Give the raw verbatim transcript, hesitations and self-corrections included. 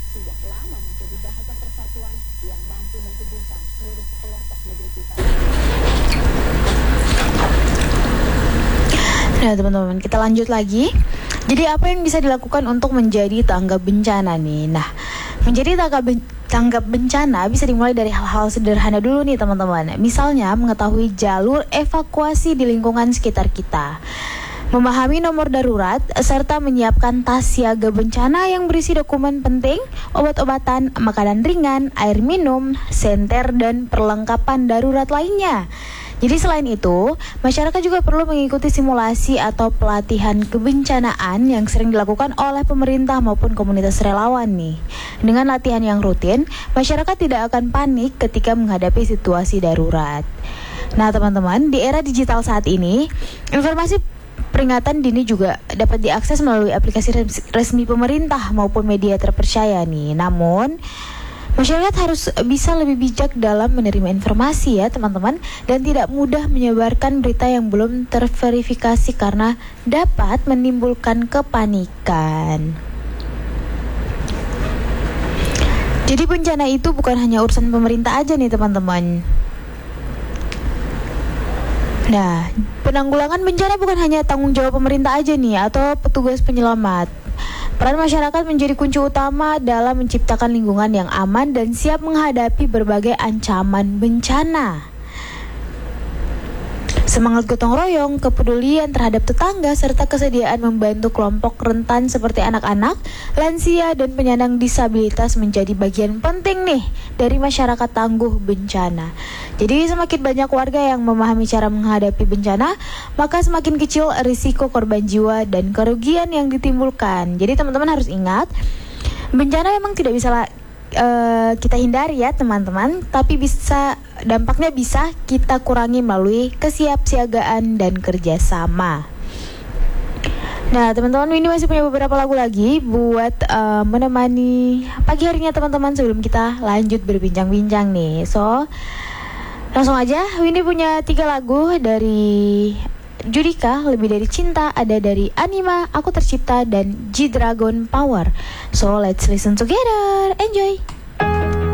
sejak lama menjadi bahasa persatuan yang mampu menghubungkan seluruh pelosok negeri kita. Nah teman-teman, kita lanjut lagi. Jadi apa yang bisa dilakukan untuk menjadi tanggap bencana nih? Nah, menjadi tanggap ben- tanggap bencana bisa dimulai dari hal-hal sederhana dulu nih teman-teman. Misalnya mengetahui jalur evakuasi di lingkungan sekitar kita, memahami nomor darurat, serta menyiapkan tas siaga bencana yang berisi dokumen penting, obat-obatan, makanan ringan, air minum, senter, dan perlengkapan darurat lainnya. Jadi selain itu, masyarakat juga perlu mengikuti simulasi atau pelatihan kebencanaan yang sering dilakukan oleh pemerintah maupun komunitas relawan nih. Dengan latihan yang rutin, masyarakat tidak akan panik ketika menghadapi situasi darurat. Nah teman-teman, di era digital saat ini, informasi peringatan dini juga dapat diakses melalui aplikasi resmi pemerintah maupun media terpercaya nih. Namun, masyarakat harus bisa lebih bijak dalam menerima informasi ya teman-teman, dan tidak mudah menyebarkan berita yang belum terverifikasi karena dapat menimbulkan kepanikan. Jadi bencana itu bukan hanya urusan pemerintah aja nih teman-teman. Nah, penanggulangan bencana bukan hanya tanggung jawab pemerintah aja nih atau petugas penyelamat. Peran masyarakat menjadi kunci utama dalam menciptakan lingkungan yang aman dan siap menghadapi berbagai ancaman bencana. Semangat gotong royong, kepedulian terhadap tetangga, serta kesediaan membantu kelompok rentan seperti anak-anak, lansia, dan penyandang disabilitas menjadi bagian penting nih dari masyarakat tangguh bencana. Jadi semakin banyak warga yang memahami cara menghadapi bencana, maka semakin kecil risiko korban jiwa dan kerugian yang ditimbulkan. Jadi teman-teman harus ingat, bencana memang tidak bisa la- uh, kita hindari ya teman-teman, tapi bisa dampaknya bisa kita kurangi melalui kesiapsiagaan dan kerjasama. Nah teman-teman, ini masih punya beberapa lagu lagi buat uh, menemani pagi harinya teman-teman sebelum kita lanjut berbincang-bincang nih. So langsung aja, Winnie punya tiga lagu dari Judika, Lebih Dari Cinta, ada dari Anima, Aku Tercipta, dan G-Dragon Power. So let's listen together, enjoy.